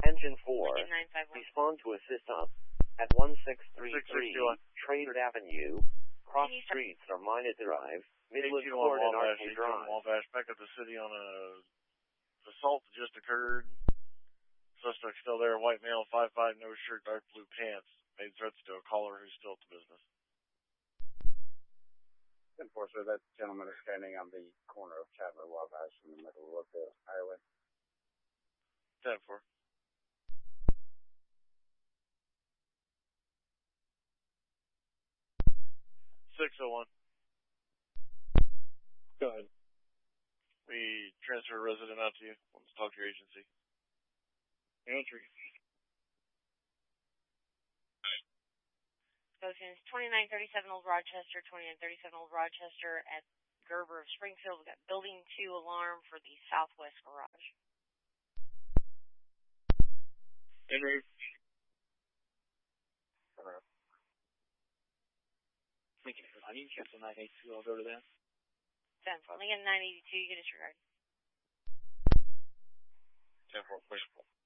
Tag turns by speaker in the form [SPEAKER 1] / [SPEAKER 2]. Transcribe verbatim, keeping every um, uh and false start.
[SPEAKER 1] Engine four,
[SPEAKER 2] Lincoln nine five one.
[SPEAKER 1] respond to assist up at one six three three Trader Avenue, cross streets are Minot Drive, Midwood Court, and Archie Drive.
[SPEAKER 3] Wabash, back at the city on a assault that just occurred. Suspect still there, white male, five five, no shirt, dark blue pants. Made threats to a caller who's still at the business.
[SPEAKER 4] Enforcer, that gentleman is standing on the corner of Chandler Wabash in the middle of the highway.
[SPEAKER 3] ten four. six oh one.
[SPEAKER 4] Go ahead.
[SPEAKER 3] We transfer a resident out to you. Let's talk to your agency. Entry.
[SPEAKER 2] Oceans twenty-nine thirty-seven Old Rochester, twenty-nine thirty-seven Old Rochester at Gerber of Springfield. We've got building two alarm for the southwest garage.
[SPEAKER 3] Henry.
[SPEAKER 5] Lincoln, I need cancel nine eighty-two. I'll go to that.
[SPEAKER 2] ten four. Lincoln nine eighty-two, you can disregard.
[SPEAKER 3] ten four, please.